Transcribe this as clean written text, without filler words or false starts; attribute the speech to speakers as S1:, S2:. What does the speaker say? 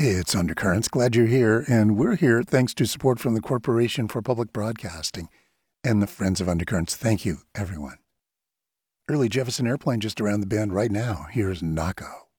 S1: Hey, it's Undercurrents. Glad you're here. And we're here thanks to support from the Corporation for Public Broadcasting and the Friends of Undercurrents. Thank you, everyone. Early Jefferson Airplane just around the bend right now. Here's Nako.